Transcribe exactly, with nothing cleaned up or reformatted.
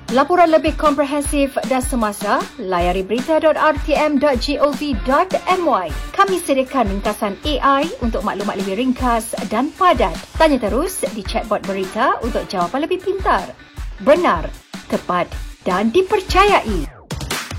Laporan lebih komprehensif dan semasa, layari berita dot r t m dot gov dot m y. Kami sediakan ringkasan A I untuk maklumat lebih ringkas dan padat. Tanya terus di chatbot berita untuk jawapan lebih pintar. Benar, tepat dan dipercayai.